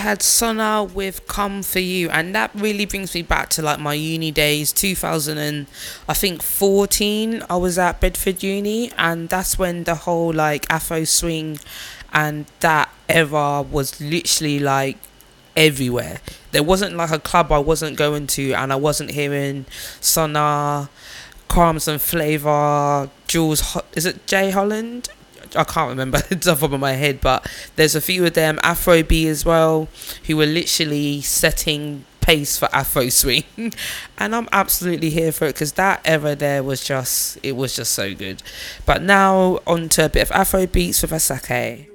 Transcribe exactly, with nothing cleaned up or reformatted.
Had Sona with Come For You, and that really brings me back to like my uni days, two thousand and I think fourteen. I was at Bedford Uni, and that's when the whole like Afro swing and that era was literally like everywhere. There wasn't like a club I wasn't going to, and I wasn't hearing Sona, Crumbs and Flavor, Jules. Ho- is it Jay Holland? I can't remember off the top of my head, but there's a few of them, Afro B as well, who were literally setting pace for Afro swing, and I'm absolutely here for it because that era there was just, it was just so good. But now on to a bit of Afro beats with Asake.